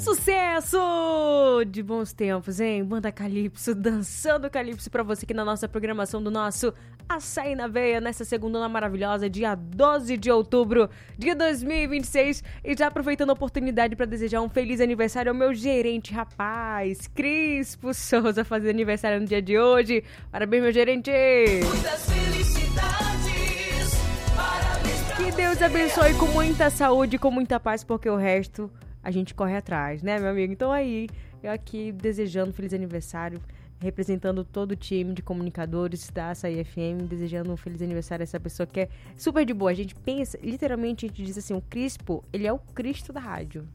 Sucesso de bons tempos, hein? Banda Calypso, dançando Calypso pra você aqui na nossa programação do nosso Açaí na Veia, nessa segunda maravilhosa, dia 12 de outubro de 2026. E já aproveitando a oportunidade pra desejar um feliz aniversário ao meu gerente, rapaz, Crispo Souza, fazendo aniversário no dia de hoje. Parabéns, meu gerente! Muitas felicidades, parabéns pra Que Deus você. abençoe com muita saúde, com muita paz, porque o resto a gente corre atrás, né, meu amigo? Então aí, eu aqui desejando um feliz aniversário, representando todo o time de comunicadores da Açaí FM, desejando um feliz aniversário a essa pessoa que é super de boa. A gente pensa, literalmente, a gente diz assim, o Crispo, ele é o Cristo da rádio.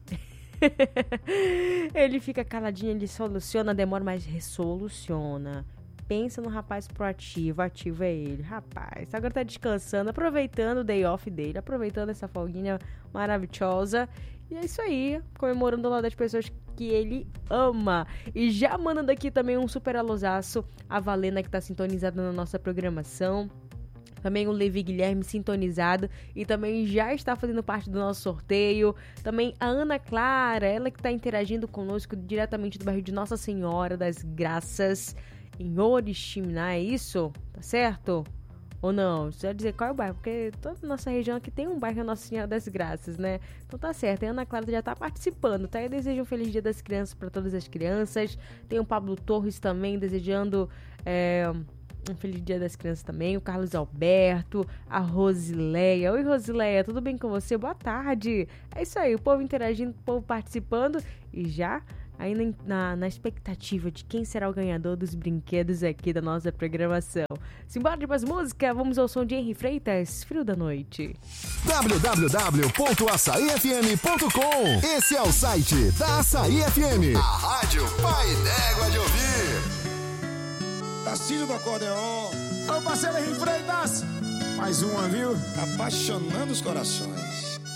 Ele fica caladinho, ele soluciona, demora, mas resoluciona. Pensa no rapaz proativo, ativo é ele. Rapaz, agora tá descansando, aproveitando o day off dele, aproveitando essa folguinha maravilhosa. E é isso aí, comemorando lá das pessoas que ele ama. E já mandando aqui também um super alôzaço a Valena, que tá sintonizada na nossa programação. Também o Levi Guilherme sintonizado e também já está fazendo parte do nosso sorteio. Também a Ana Clara, ela que está interagindo conosco diretamente do bairro de Nossa Senhora das Graças, em Oriximiná, é isso? Tá certo? Ou não? Você vai dizer qual é o bairro? Porque toda a nossa região aqui tem um bairro Nossa Senhora das Graças, né? Então tá certo. A Ana Clara já tá participando, tá? Eu desejo um feliz dia das crianças para todas as crianças. Tem o Pablo Torres também desejando um feliz dia das crianças também. O Carlos Alberto, a Rosileia. Oi, Rosileia, tudo bem com você? Boa tarde. É isso aí, o povo interagindo, o povo participando e já ainda na expectativa de quem será o ganhador dos brinquedos aqui da nossa programação. Simbora de mais música, vamos ao som de Henry Freitas, Frio da Noite. www.açaifm.com. Esse é o site da Açaí FM. A rádio Pai D'Égua de ouvir. Tacílio do acordeon. Ô parceiro Henry Freitas, mais uma, viu? Apaixonando os corações.